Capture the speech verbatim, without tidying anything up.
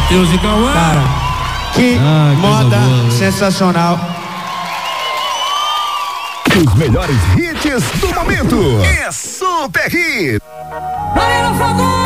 Matheus e Cauã. Cara, que ah, moda boa, sensacional. Os melhores hits do momento. É Super Hit. Valeu, favor!